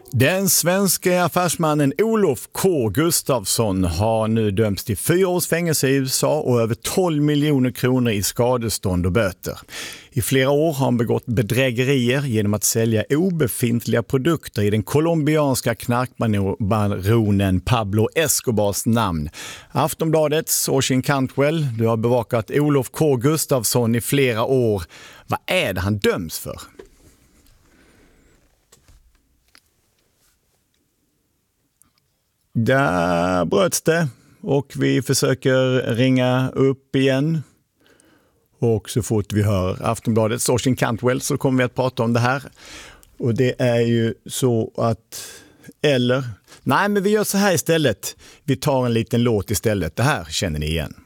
Den svenska affärsmannen Olof K. Gustafsson har nu dömts till 4 års fängelse i USA och över 12 miljoner kronor i skadestånd och böter. I flera år har han begått bedrägerier genom att sälja obefintliga produkter i den colombianska knarkbaronen Pablo Escobars namn. Aftonbladets Oisin Cantwell, du har bevakat Olof K. Gustafsson i flera år. Vad är det han döms för? Där bröts det och vi försöker ringa upp igen. Och så fort vi hör Aftonbladets Oisin Cantwell så kommer vi att prata om det här. Och det är ju så att... Nej, men vi gör så här istället. Vi tar en liten låt istället. Det här känner ni igen.